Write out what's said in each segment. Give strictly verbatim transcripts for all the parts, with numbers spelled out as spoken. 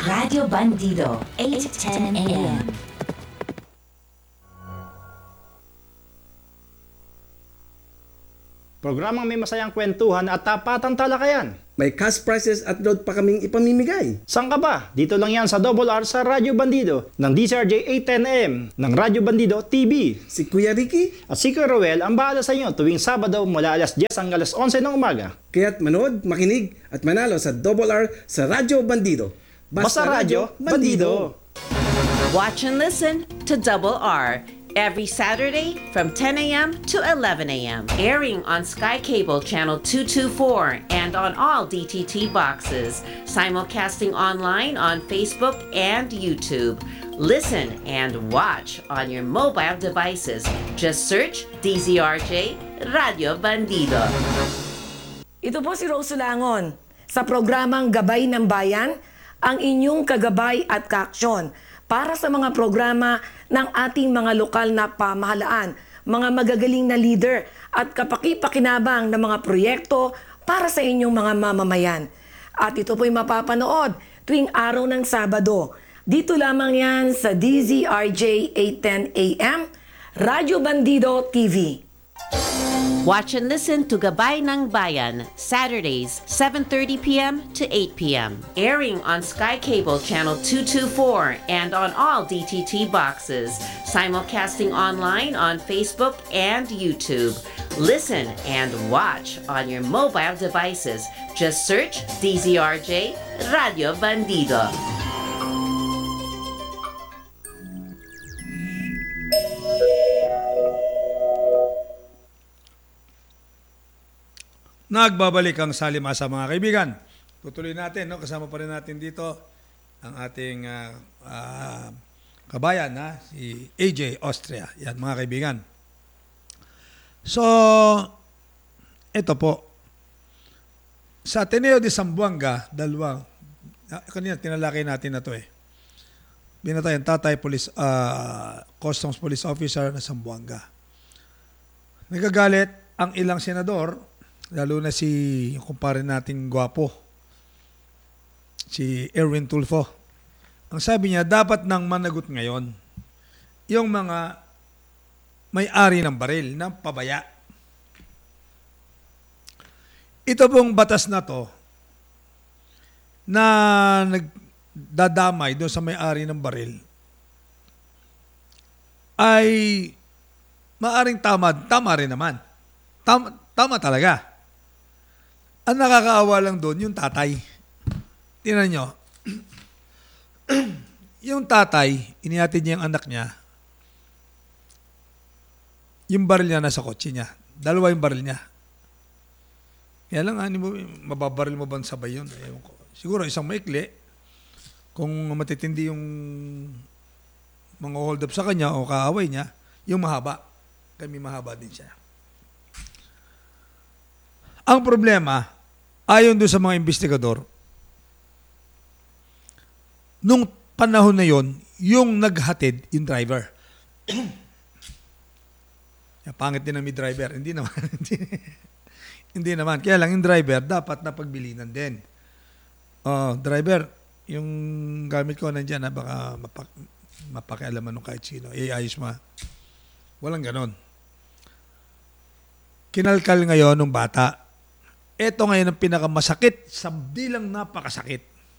Radio Bandido, eight ten a m Programang may masayang kwentuhan at tapatang talakayan. May cash prizes at load pa kaming ipamimigay. Saan ka ba? Dito lang yan sa Double R sa Radio Bandido ng D C R J eight ten a m ng Radio Bandido T V. Si Kuya Ricky, At si Kuya Roel ang bahala sa inyo tuwing Sabado mula alas diyes hanggang alas onse ng umaga. kaya't manood, makinig at manalo sa Double R sa Radio Bandido. Basta Radio Bandido. Watch and listen to Double R every Saturday from ten a m to eleven a m Airing on Sky Cable Channel two twenty-four and on all D T T boxes. Simulcasting online on Facebook and YouTube. Listen and watch on your mobile devices. Just search D Z R J Radio Bandido. Ito po si Rose Langon sa programang Gabay ng Bayan, ang inyong kagabay at kaaksyon para sa mga programa ng ating mga lokal na pamahalaan, mga magagaling na leader at kapaki-pakinabang na mga proyekto para sa inyong mga mamamayan. At ito po'y mapapanood tuwing araw ng Sabado. Dito lamang yan sa D Z R J eight ten a m, Radio Bandido T V. Watch and listen to Gabay ng Bayan, Saturdays, seven thirty p m to eight p m Airing on Sky Cable Channel two twenty-four and on all D T T boxes. Simulcasting online on Facebook and YouTube. Listen and watch on your mobile devices. Just search D Z R J Radio Bandido. Nagbabalik ang Salimasa mga kaibigan. Tutuloy natin, no? Kasama pa rin natin dito ang ating uh, uh, kabayan, ha? Si A J Austria. Yan mga kaibigan. So, ito po. Sa Ateneo de Zamboanga, dalawa, kanina tinalakay natin na to eh. Binatay ang tatay, police, uh, customs police officer na Zamboanga. Nagagalit ang ilang senador, lalo na si yung kumpare nating gwapo, si Erwin Tulfo. Ang sabi niya, dapat nang managot ngayon yung mga may-ari ng baril ng pabaya. Ito pong batas na to na nagdadamay doon sa may-ari ng baril ay maaring tama, tama rin naman. Tama, tama talaga. Ang nakakaawa lang doon, yung tatay. Tingnan nyo. Yung tatay, inihatid niya yung anak niya. Yung baril niya nasa kotse niya. Dalawa yung baril niya. Kaya lang, ano mo, mababaril mo ba sabay yun? Ewan ko. Siguro isang maikli. Kung matitindi yung mga hold up sa kanya o kaaway niya, yung mahaba. Kami mahaba din siya. Ang problema, ayon doon sa mga investigador, nung panahon na yon, yung naghatid, yung driver. Pangit din ang may driver. Hindi naman. Hindi naman. Kaya lang, yung driver, dapat napagbilinan din. Uh, driver, yung gamit ko nandyan, ha, baka mapak mapakialaman ng kahit sino. Eh, ayos ma. Walang ganon. Kinalkal ngayon ng bata. Ito ngayon ang pinakamasakit, sabdi lang napakasakit.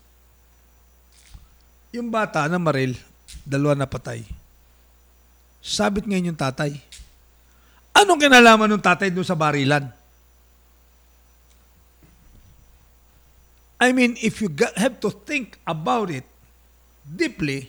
Yung bata na maril, dalawa na patay. Sabit ngayon yung tatay. Anong kinalaman ng tatay doon sa barilan? I mean, if you got, have to think about it deeply,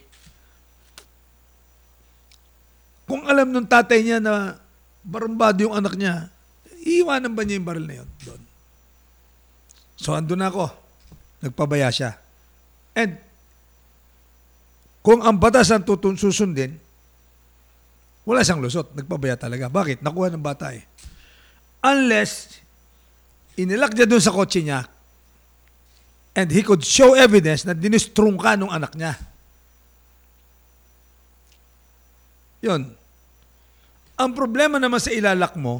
kung alam ng tatay niya na barumbado yung anak niya, iiwanan ba niya yung baril na yun doon? So, andun ako. Nagpabaya siya. And, kung ang batas ang tutun susundin, wala siyang lusot. Nagpabaya talaga. Bakit? Nakuha ng bata eh. Unless, inilak niya dun sa kotse niya, and he could show evidence na dinistrung ka nung anak niya. Yun. Ang problema naman sa ilalak mo,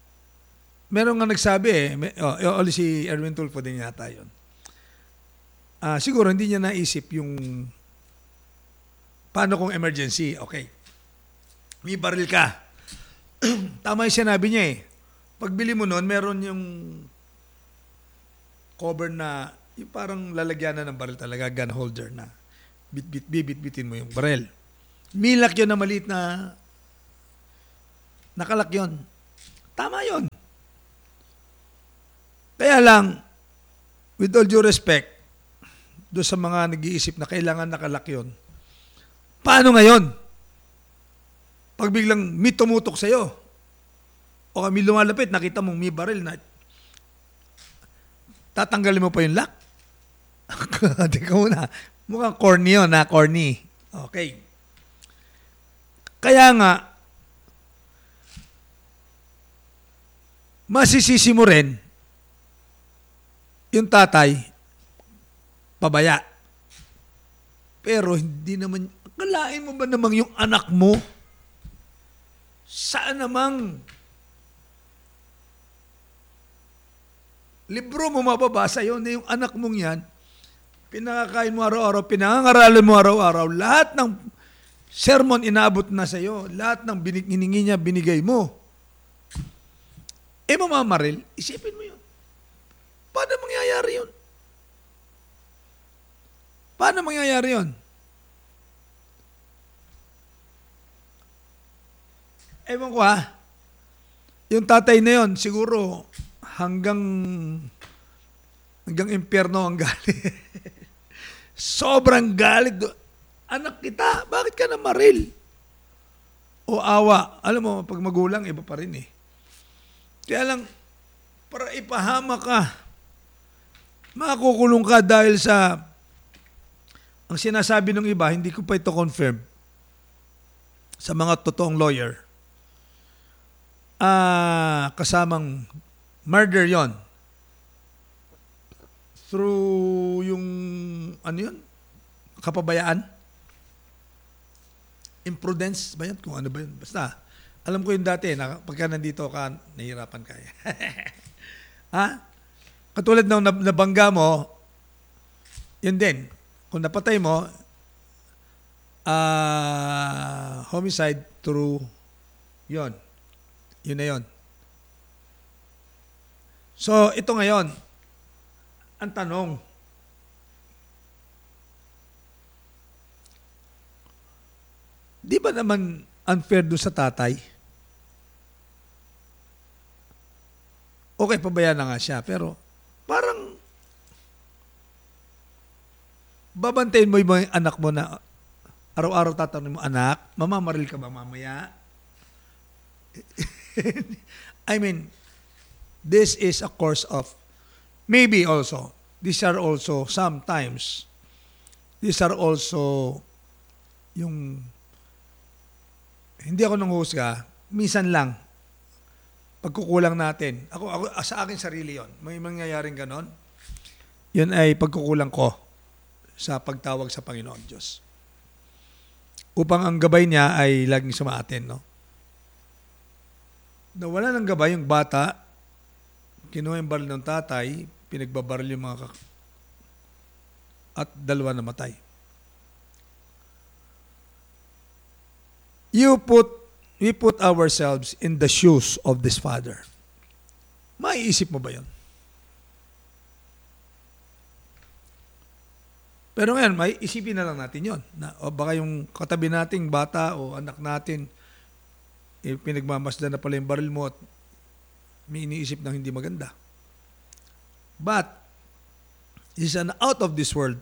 meron nga nagsabi eh, may, oh, oh, si Erwin Tulfo din yata yun. ah, siguro hindi niya naisip yung paano kung emergency. Okay. May baril ka. Tama yung sinabi niya eh. Pagbili mo noon, meron yung cover na yung parang lalagyanan ng baril talaga, gun holder na bit-bit, bibit-bitin mo yung baril. Milak yun na maliit na nakalak yun. Tama yun. Kaya lang, with all due respect, doon sa mga nag-iisip na kailangan nakalak yun, paano ngayon? Pag biglang may tumutok sa'yo, o kami lumalapit, nakita mong may baril na, tatanggalin mo pa yung lock? Teka muna, mukhang corny yun, na corny. Okay. Kaya nga, masisisi mo rin, yung tatay, pabaya. Pero hindi naman, akalain mo ba namang yung anak mo, saan namang libro mo mababasa yun na yung anak mong yan, pinakakain mo araw-araw, pinangangaralan mo araw-araw, lahat ng sermon inabot na sa'yo, lahat ng hiningi niya, binigay mo. Eh mamamaril, isipin mo yun. Paano mangyayari yun? Paano mangyayari yun? Ewan ko ha, yung tatay na yun, siguro hanggang hanggang impyerno ang galit. Sobrang galit. Anak kita, bakit ka na maril? O awa. Alam mo, pag magulang, iba pa rin eh. Kaya lang, para ipahama ka, makukulong ka dahil sa ang sinasabi ng iba, hindi ko pa ito confirm sa mga totoong lawyer. Ah, kasamang murder yon through yung ano yun, kapabayaan, imprudence ba yan, kung ano ba yun, basta alam ko yun dati na pagka nandito ka nahihirapan ka ha, katulad ng nabangga mo, yun din, kung napatay mo, ah, homicide through yon. Yun na yun. So, ito ngayon, ang tanong, di ba naman unfair doon sa tatay? Okay, pabayaan na nga siya, pero parang babantayin mo yung anak mo na araw-araw tatanungin mo, anak, mamamaril ka ba mamaya? I mean, this is a course of, maybe also, these are also sometimes, these are also yung, hindi ako nanghusga, minsan lang, pagkukulang natin. Ako, ako sa akin sarili yon, may mangyayaring ganon, yun ay pagkukulang ko sa pagtawag sa Panginoon Diyos. Upang ang gabay niya ay laging sumaatin, no? Nawala ng gabay yung bata, kinuha yung baril ng tatay, pinagbabaril yung mga kak- at dalawa namatay. You put, we put ourselves in the shoes of this father. Maiisip mo ba yun? Pero ngayon, may isipin na lang natin yon. Na, o baka yung katabi nating bata o anak natin, eh, pinagmamasdan na pala yung baril mo at may iniisip ng hindi maganda. But, it's an out of this world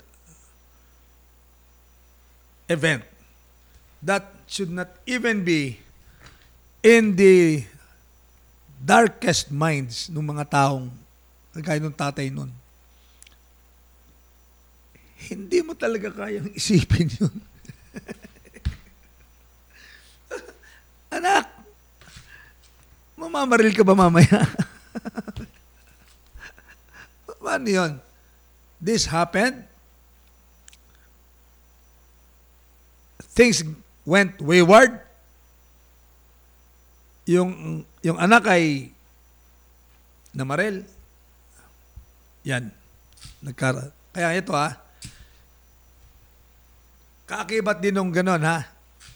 event that should not even be in the darkest minds ng mga taong kagaya ng tatay nun. Hindi mo talaga kayang isipin yun. Anak, mamamaril ka ba mamaya? Paano yun? This happened. Things went wayward. Yung, yung anak ay namaril. Yan. Nagkara. Kaya ito ha, Kaakibat din nung ganon, ha?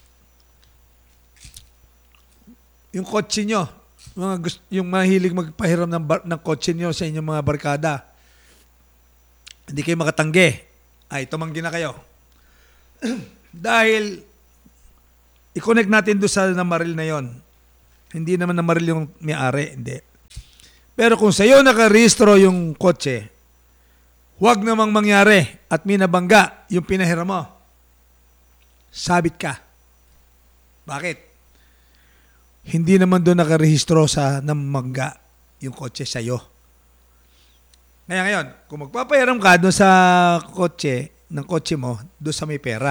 Yung kotse nyo, mga gust- yung mahilig magpahiram ng, bar- ng kotse nyo sa inyong mga barkada, hindi kayo makatanggi. Ay, tumanggi na kayo. Dahil, i-connect natin doon sa namaril na yon. Hindi naman namaril yung may-ari, hindi. Pero kung sa iyo nakarehistro yung kotse, huwag namang mangyari at minabangga yung pinahiram mo. Sabit ka. Bakit? Hindi naman doon nakarehistro sa namangga yung kotse sa iyo. Kaya ngayon, kung magpapahiram ka doon sa kotse, ng kotse mo, doon sa may pera.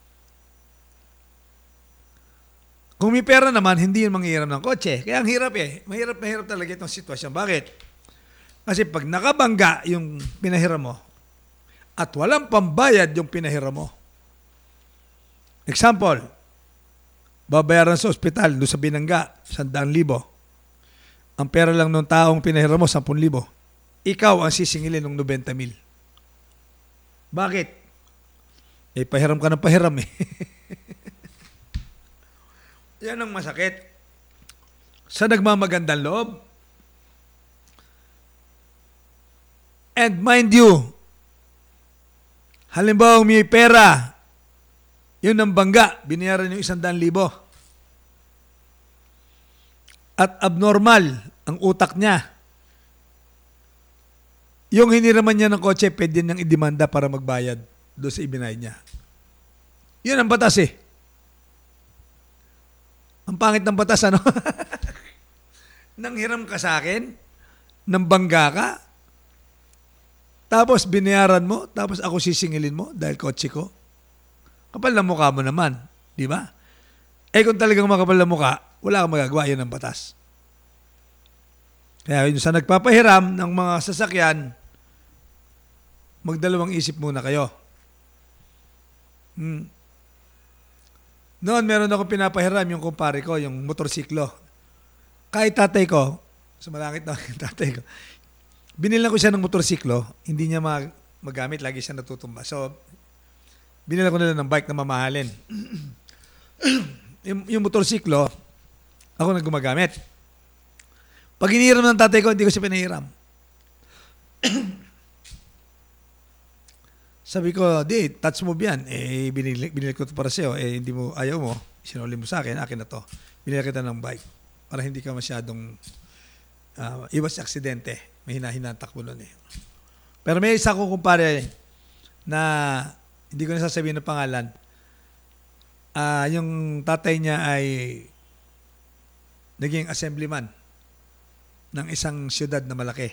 Kung may pera naman, hindi yun manghihiram ng kotse. Kaya ang hirap eh. Mahirap, mahirap talaga itong sitwasyon. Bakit? Kasi pag nakabangga yung pinahiram mo at walang pambayad yung pinahiram mo. Example, babayaran sa ospital, doon sa binangga, sandaan libo. Ang pera lang ng taong pinahiram mo, sampun libo. Ikaw ang sisingilin ng nobenta mil. Bakit? Eh, pahiram ka ng pahiram eh. Yan ang masakit. Sa nagmamagandang loob. And mind you, halimbawa may pera, yun ang bangga, binayaran yung isandaan libo. At abnormal ang utak niya. Yung hiniraman niya ng kotse, pwede niyang idemanda para magbayad doon sa ibinayad niya. Yun ang batas eh. Ang pangit ng batas, ano? Nanghiram ka sa akin, nang bangga ka, tapos binayaran mo, tapos ako sisingilin mo dahil kotse ko. Kapal na mukha mo naman, di ba? Eh kung talagang makapal na mukha, wala kang magagawa, yun ang batas. Kaya yun sa nagpapahiram ng mga sasakyan, magdalawang isip muna kayo. Hmm. Noon, meron ako pinapahiram yung kumpare ko, yung motorsiklo. Kahit tatay ko, sa malangit na yung tatay ko, binilan ko siya ng motorsiklo, hindi niya mag- magamit, lagi siya natutumba. So, binila ko nila ng bike na mamahalin. yung, yung motorsiklo, ako na gumagamit. Pag hiniram ng tatay ko, hindi ko siya pinahiram. Sabi ko, di, touch mo yan. Eh, binili, binili ko ito para sa'yo. Eh, hindi mo, ayaw mo. Sinuli mo sa akin, akin na to. Binili kita ng bike. Para hindi ka masyadong uh, iwas aksidente. May hinahinang takbo nun eh. Pero may isa ko kumpare na hindi ko nasasabihin ng pangalan. Uh, yung tatay niya ay naging assemblyman ng isang siyudad na malaki.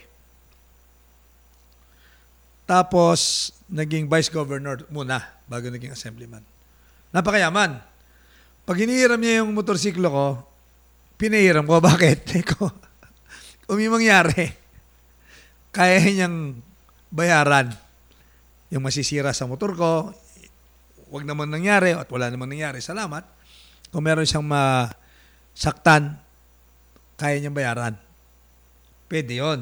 Tapos, naging vice governor muna bago naging assemblyman. Napakayaman. Pag hinihiram niya yung motorsiklo ko, pinahiram ko. Bakit? Ko, kung may mangyari, kaya niyang bayaran yung masisira sa motor ko, wag naman nangyari at wala naman nangyari, salamat. Kung meron siyang masaktan, kaya niyang bayaran. Pwede yun.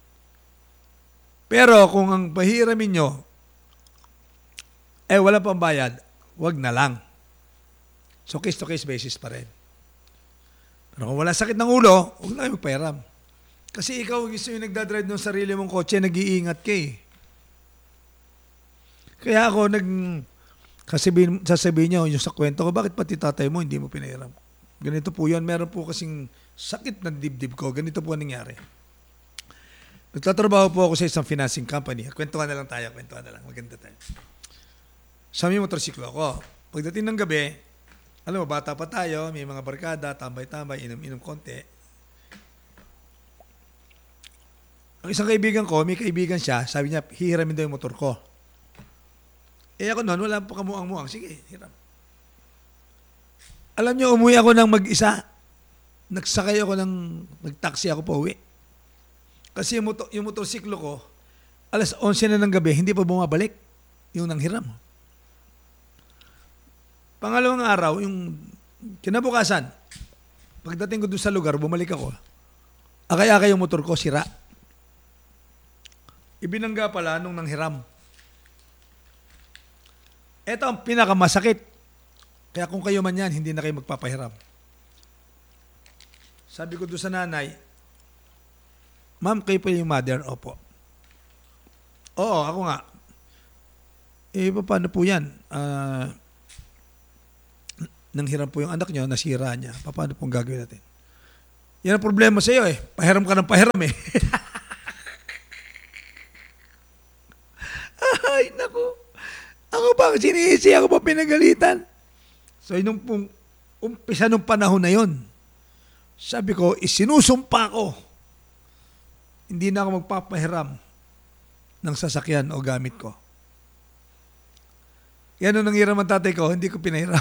Pero kung ang pahiramin nyo, eh wala pang bayad, wag na lang. So case-to-case basis pa rin. Pero kung wala sakit ng ulo, huwag na kayo magpahiram. Kasi ikaw gusto yung nagdadrive ng sarili mong kotse, nag-iingat ka eh. Kaya ako nag sasabihin, sasabihin niya yung sa kwento ko, bakit pati tatay mo hindi mo pinahiram? Ganito po yan. Meron po kasing sakit ng dibdib ko. Ganito po ang nangyari. Nagtatrabaho po ako sa isang financing company. Kwentuhan na lang tayo. Kwentuhan na lang. Maganda tayo. Sa may motorsiklo ako. Pagdating ng gabi, alam mo, bata pa tayo, may mga barkada, tambay-tambay, inom-inom konti. Ang isang kaibigan ko, may kaibigan siya, sabi niya, hihiramin daw yung motor ko. Eh ako noon, wala pa kamuang-muang. Sige, hiram. Alam niyo, umuwi ako ng mag-isa. Nagsakay ako ng, nag-taxi ako pa uwi. Kasi yung, motor, yung motorsiklo ko, alas onse na ng gabi, hindi pa bumabalik yung nanghiram. Pangalawang araw, yung kinabukasan, pagdating ko doon sa lugar, bumalik ako. Akay-akay yung motor ko, sira. Ibinangga pala nung nanghiram. Ito ang pinakamasakit. Kaya kung kayo man yan, hindi na kayo magpapahiram. Sabi ko doon sa nanay, ma'am, kayo po yung mother? Opo. Oo, ako nga. Eh, paano po yan? Ah, nanghiram po yung anak nyo, nasira niya. Paano pong gagawin natin? Yan ang problema sa iyo eh. Pahiram ka ng pahiram eh. Ay, naku. Ako pa sinisi, ako pa pinagalitan. So, nung pong umpisa nung panahon na yon, sabi ko, isinusumpa ko. Hindi na ako magpapahiram ng sasakyan o gamit ko. Yan nung nanghiram ang tatay ko, hindi ko pinahiram.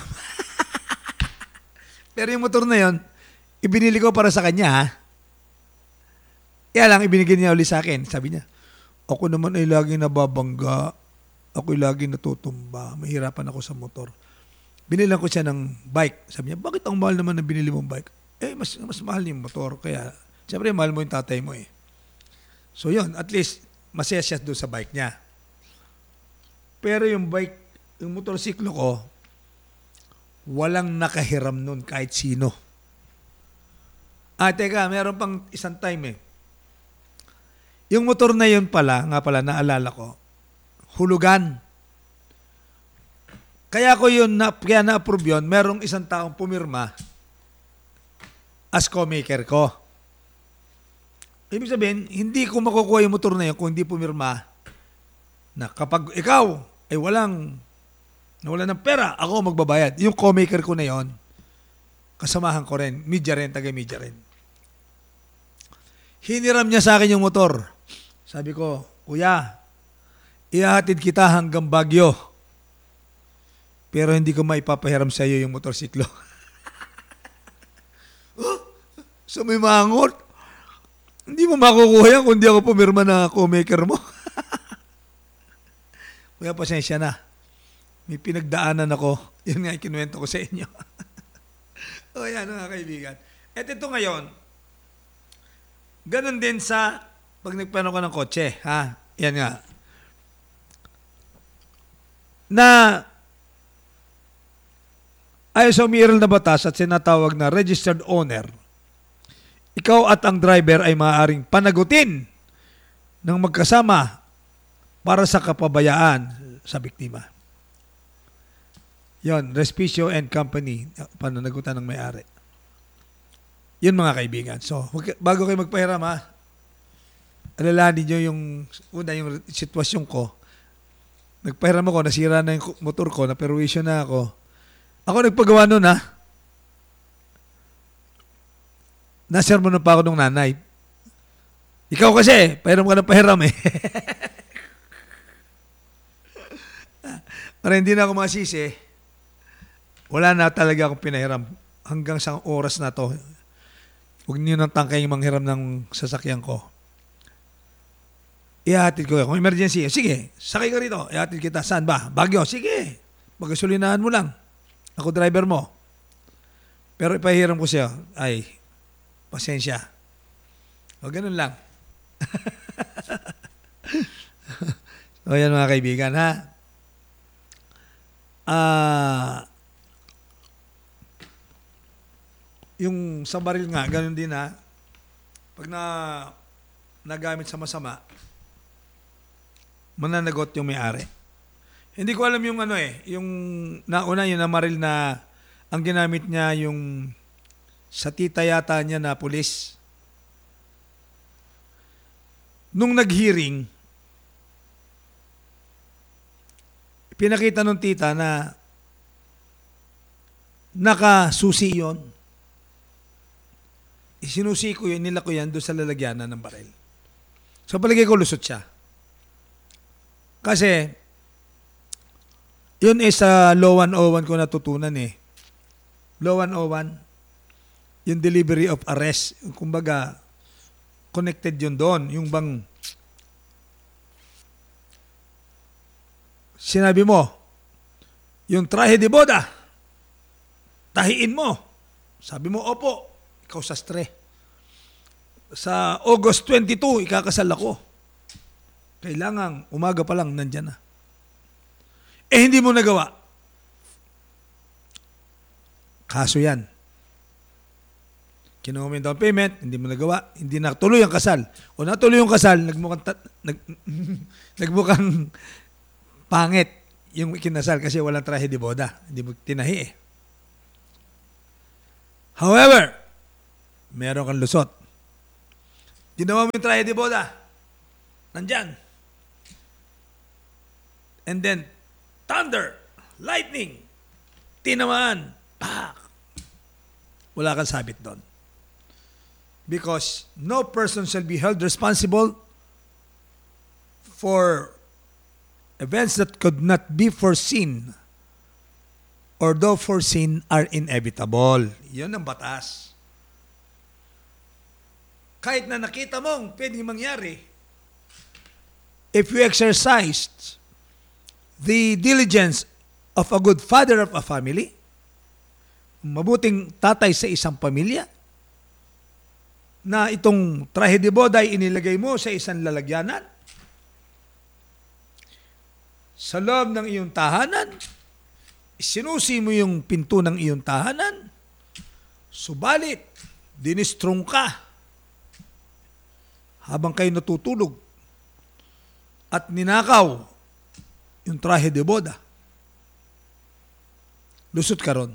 Pero yung motor na yon, ibinili ko para sa kanya, ha? Kaya lang, ibinigay niya ulit sa akin. Sabi niya, ako naman ay laging nababangga. Ako'y laging natutumba. Mahirapan ako sa motor. Binilan ko siya ng bike. Sabi niya, bakit ang mahal naman na binili mong bike? Eh, mas, mas mahal yung motor. Kaya, siyempre, mahal mo yung tatay mo eh. So yun, at least, masaya siya doon sa bike niya. Pero yung bike, yung motorsiklo ko, walang nakahiram nun kahit sino. Ah, teka, meron pang isang time eh. Yung motor na yun pala, nga pala, naalala ko, hulugan. Kaya ko yun, na, kaya na-approve yun, merong isang taong pumirma as co-maker ko. Ibig sabihin, hindi ko makukuha yung motor na yun kung hindi pumirma na kapag ikaw ay walang nawala ng pera, ako magbabayad. Yung co-maker ko na yon, kasamahan ko rin, media rin, taga-media rin. Hiniram niya sa akin yung motor. Sabi ko, kuya, ihahatid kita hanggang Baguio. Pero hindi ko maipapahiram sa iyo yung motorsiklo. Oh, so may mangot. Hindi mo makukuha yan kung di ako pumirma na co-maker mo. Kuya, pasensya na. May pinagdaanan ako. Yun nga, ikinuwento ko sa inyo. O yan, mga kaibigan. At ito ngayon, ganun din sa pag nagplano ka ng kotse. Ha? Yan nga. Na ayon sa umiiral na batas at sinatawag na registered owner, ikaw at ang driver ay maaaring panagutin ng magkasama para sa kapabayaan sa biktima. Yon, Respicio and Company, pananagutan ng may-ari. Yun mga kaibigan. So, bago kayo magpahiram ha, alalahanin nyo yung, una yung sitwasyon ko. Nagpahiram ako, nasira na yung motor ko, na-perwisyo na ako. Ako nagpagawa nun ha. Nasermonan pa ako ng nanay. Ikaw kasi, pahiram ka ng pahiram eh. Para hindi na ako masisi, wala na talaga akong pinahiram. Hanggang sa oras na to, huwag niyo nang tangkay yung manghiram ng sasakyan ko. Ihatid ko. Kung emergency, sige, sakay ka rito. Ihatid kita. Saan ba? Baguio. Sige. Pagkasulinahan mo lang. Ako driver mo. Pero ipahiram ko siya. Ay, pasensya. O, ganun lang. O, yan mga kaibigan, ha? Ah... Yung sa baril nga, ganun din ha. Pag na nagamit sa masama, mananagot yung may-ari. Hindi ko alam yung ano eh, yung nauna yung namaril na ang ginamit niya yung sa tita yata niya na pulis. Nung nag-hearing, pinakita ng tita na nakasusi yon. Isinusi ko yun, nila ko yan doon sa lalagyanan ng baril. So palagay ko lusot siya. Kasi, yun is sa Law one oh one ko natutunan eh. Law one oh one, yung delivery of arrest. Kumbaga, connected yun doon. Yung bang, sinabi mo, yung trahe de boda, tahiin mo. Sabi mo, opo. Ikaw sastre. Sa August twenty-two, ikakasal ako. Kailangan, umaga pa lang, nandyan na. Eh, hindi mo nagawa. Kaso yan. Kinuha mo yung down payment, hindi mo nagawa, hindi natuloy ang kasal. O natuloy yung kasal, nagmukhang, ta- nag, nagmukhang pangit yung kinasal kasi walang trahe de boda. Hindi mo tinahi eh. However, meron kang lusot. Ginawa mo yung trahe de boda. Nandyan. And then, thunder, lightning, tinamaan, pak. Wala kang sabit doon. Because no person shall be held responsible for events that could not be foreseen or though foreseen are inevitable. Yun ang batas. Kahit na nakita mong pwedeng mangyari, if you exercised the diligence of a good father of a family, mabuting tatay sa isang pamilya, na itong trahe de boda ay inilagay mo sa isang lalagyanan, sa loob ng iyong tahanan, sinusi mo yung pinto ng iyong tahanan, subalit, dinistrong ka habang kayo natutulog at ninakaw yung trahe de boda. Lusot ka ron.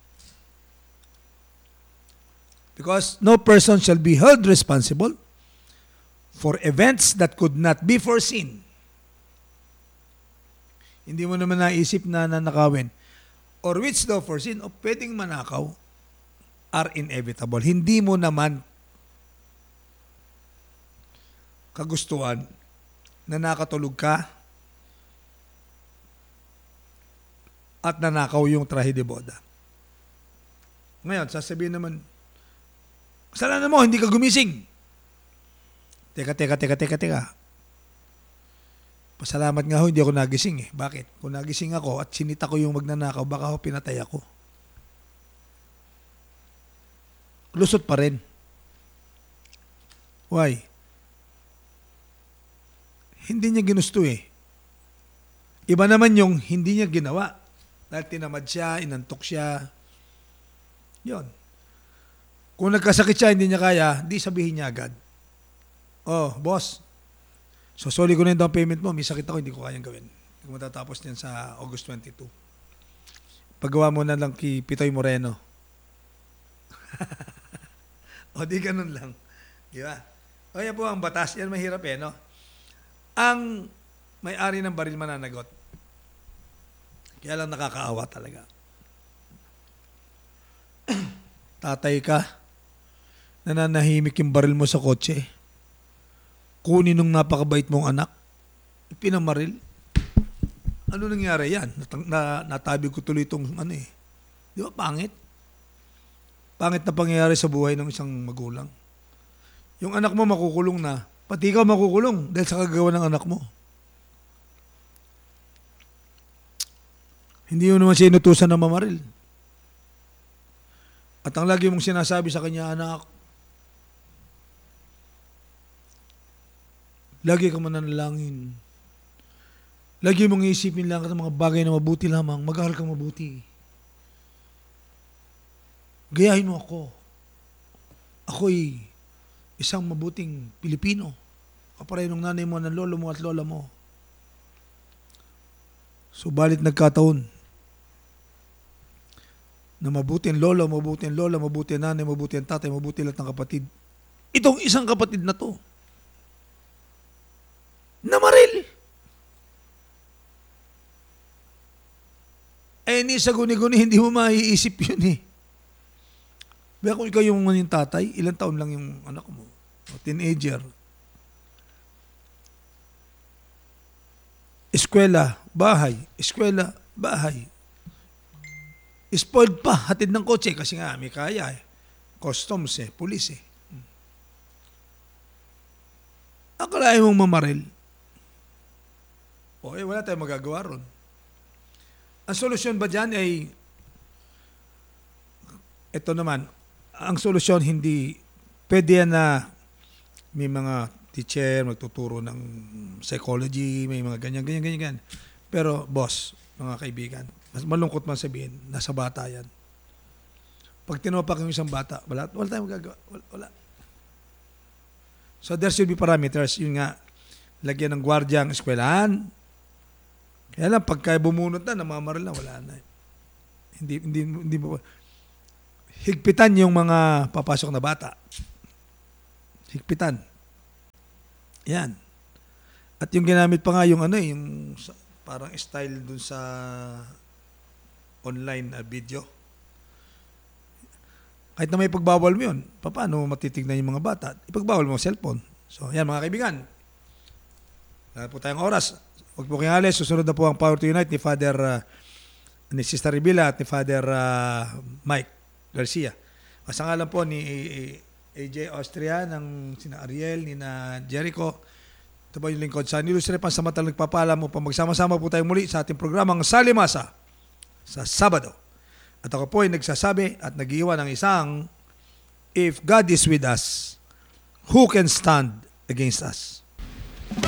Because no person shall be held responsible for events that could not be foreseen. Hindi mo naman naisip na nanakawin. Or which though foreseen, o pwedeng manakaw, are inevitable. Hindi mo naman kagustuhan na nakatulog ka at nanakaw yung trahe de boda. Ngayon, sasabihin naman, kasalanan mo, hindi ka gumising. Teka, teka, teka, teka, teka. Pasalamat nga ho, hindi ako nagising eh. Bakit? Kung nagising ako at sinita ko yung magnanakaw, baka ho pinatay ako. Lusot pa rin. Why? Hindi niya ginusto eh. Iba naman yung hindi niya ginawa. Dahil tinamad siya, inantok siya. Yun. Kung nagkasakit siya, hindi niya kaya, di sabihin niya agad. Oh, boss, so sorry ko na yung down payment mo, may sakit ako, hindi ko kayang gawin. Hindi ko matatapos niyan sa August twenty-two. Paggawa mo na lang kay Pitoy Moreno. O di ganun lang. Di ba? O yan po ang batas. Yan mahirap eh, no? Ang may-ari ng baril mananagot. Kaya lang nakakaawa talaga. Tatay ka, nananahimik yung baril mo sa kotse. Kunin nung napakabait mong anak, pinamaril. Ano nangyari yan? Nat- na, natabi ko tuloy itong ano eh. Di ba pangit? Pangit na pangyayari sa buhay ng isang magulang. Yung anak mo makukulong na, pati ikaw makukulong dahil sa kagagawa ng anak mo. Hindi mo naman siya inutusan na mamaril. At ang lagi mong sinasabi sa kanya, anak, lagi ka mananalangin. Lagi mong iisipin lang ang mga bagay na mabuti lamang. Mag-aaral kang mabuti. Gayahin mo ako. Ako'y isang mabuting Pilipino. Kapareho ng nanay mo, ng lolo mo at lola mo. Subalit nagkataon na mabuti ang lolo, mabuti ang lola, mabuti ang nanay, mabuti ang tatay, mabuti lahat ng kapatid. Itong isang kapatid na to, namaril. Eh, ni sa guni-guni, hindi mo maiisip yun eh. Kaya kung ikaw yung, yung tatay, ilang taon lang yung anak mo, o teenager. Eskwela, bahay. Eskwela, bahay. Spoiled pa, hatid ng kotse kasi nga may kaya eh. Customs eh, police eh. Akalain mong mamaril. O eh, wala tayong magagawa ron. Ang solusyon ba dyan ay, ito naman, ang solusyon hindi, pwede yan na may mga teacher, magtuturo ng psychology, may mga ganyan, ganyan, ganyan, ganyan. Pero boss, mga kaibigan. Mas malungkot man sabihin, nasa bata yan. Pag tinopak yung isang bata, wala, wala tayong magagawa. Wala, wala. So there should be parameters. Yun nga, lagyan ng gwardiya ang eskwelahan. Kaya lang, pagka bumunot na, namamaril na, wala na. Hindi, hindi, hindi mo, higpitan yung mga papasok na bata. Higpitan. Yan. At yung ginamit pa nga yung ano, yung parang style dun sa online uh, video. Kahit na may pagbawal mo yun, paano matitignan yung mga bata? Ipagbawal mo ang cellphone. So, yan mga kaibigan. Wala po tayong oras. Huwag po kayong alis. Susunod na po ang Power to Unite ni Father, uh, ni Sister Ribila at ni Father uh, Mike Garcia. Kasangalan po ni A J Austria, ng sina Ariel, ni na Jericho. Ito po yung lingkod sa Nilusre Pansamantalang nagpapalam upang magsama-sama po tayo muli sa ating programang Salimasa sa Sabado. At ako po ay nagsasabi at nag-iwan ng isang, if God is with us, who can stand against us?